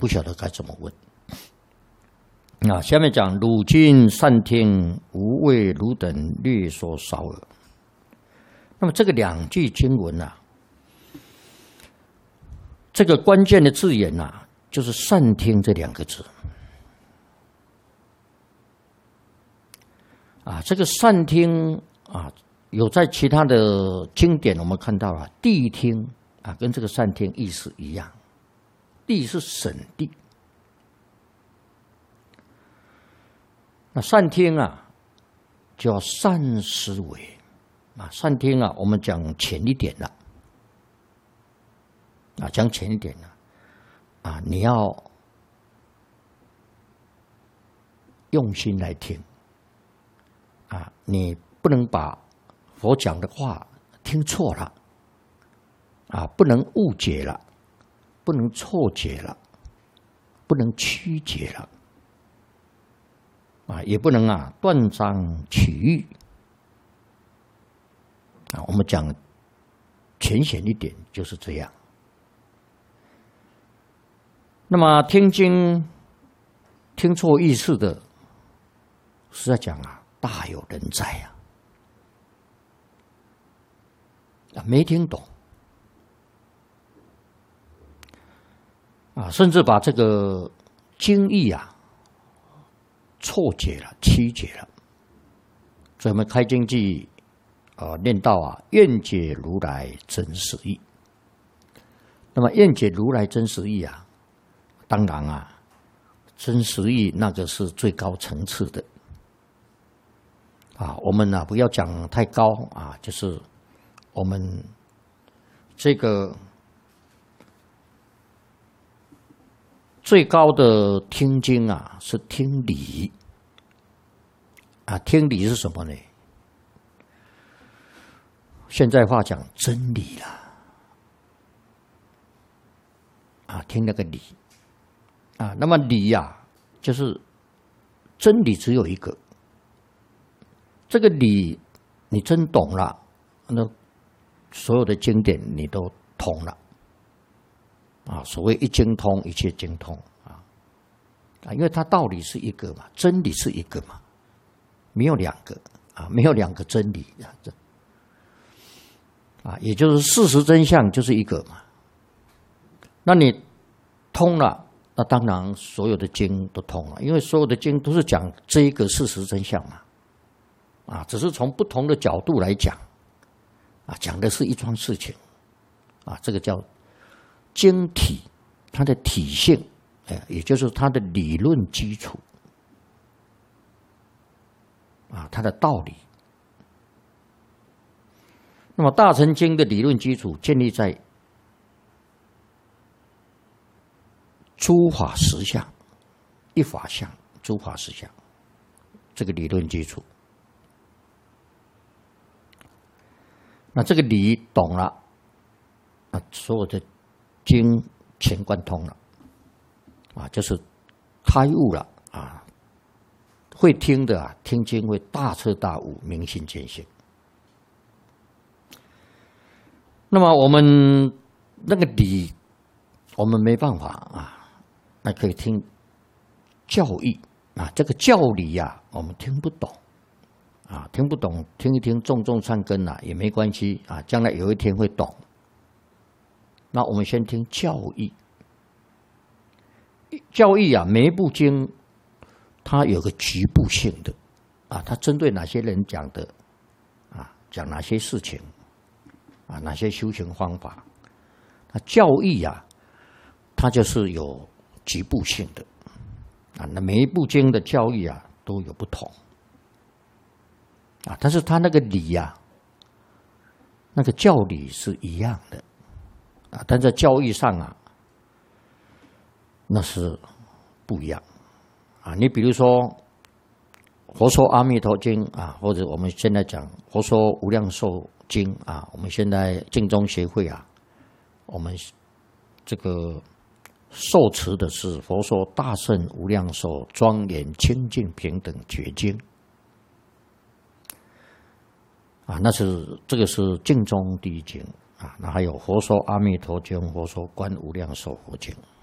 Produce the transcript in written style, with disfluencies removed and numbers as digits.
不晓得该怎么问。下面讲汝今善听，无为汝等略说少耳。那么这个两句经文这个关键的字眼就是善听这两个字。这个善听有在其他的经典我们看到了谛听跟这个善听意思一样。谛是审谛，那善听叫善思维善听我们讲浅一点了讲浅一点了你要用心来听你不能把佛讲的话听错了不能误解了，不能错解了，不能曲解了也不能断章取义我们讲浅显一点就是这样。那么听经听错意思的，实在讲大有人在没听懂甚至把这个经义错解了、曲解了。所以我们开经记念到愿解如来真实义。那么愿解如来真实义当然真实义那个是最高层次的我们不要讲太高就是我们这个最高的听经是听理听理是什么呢？现在话讲真理啦听那个理那么理就是真理只有一个，这个理你真懂了，那所有的经典你都通了所谓一经通一切经通因为它道理是一个嘛，真理是一个嘛，没有两个没有两个真理也就是事实真相就是一个嘛。那你通了，那当然所有的经都通了，因为所有的经都是讲这一个事实真相嘛只是从不同的角度来讲讲的是一桩事情这个叫经体，它的体性也就是它的理论基础它的道理。那么大乘经的理论基础建立在诸法实相、一法相、诸法实相这个理论基础。那这个理懂了所有的经全贯通了就是开悟了会听的听经会大彻大悟，明心见性。那么我们那个理我们没办法那可以听教义这个教理我们听不懂听不懂，听一听种种善根也没关系将来有一天会懂。那我们先听教义。教义每一部经它有个局部性的它针对哪些人讲的讲哪些事情哪些修行方法。那教义它就是有局部性的那每一部经的教义都有不同但是它那个理那个教理是一样的但在教义上那是不一样你比如说佛说阿弥陀经或者我们现在讲佛说无量寿经我们现在净宗协会我们这个受持的是佛说大圣无量寿庄严清净平等觉经那是这个是净宗第一经那还有佛说阿弥陀经、佛说观无量寿佛经